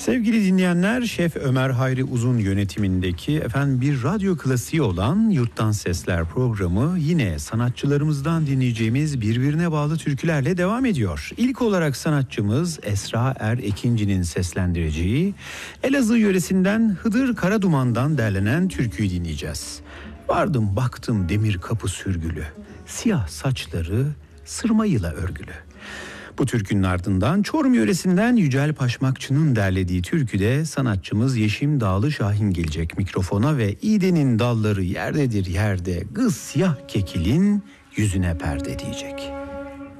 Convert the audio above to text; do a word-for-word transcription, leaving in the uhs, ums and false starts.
Sevgili dinleyenler, Şef Ömer Hayri Uzun yönetimindeki efendim bir radyo klasiği olan Yurttan Sesler programı yine sanatçılarımızdan dinleyeceğimiz birbirine bağlı türkülerle devam ediyor. İlk olarak sanatçımız Esra Er Ekinci'nin seslendireceği Elazığ yöresinden Hıdır Karaduman'dan derlenen türküyü dinleyeceğiz. Vardım baktım demir kapı sürgülü, siyah saçları sırmayla örgülü. Bu türkünün ardından Çorum yöresinden Yücel Paşmakçı'nın derlediği türküde sanatçımız Yeşim Dağlı Şahin gelecek mikrofona ve İğdenin dalları yerdedir yerde, kız siyah kekilin yüzüne perde diyecek.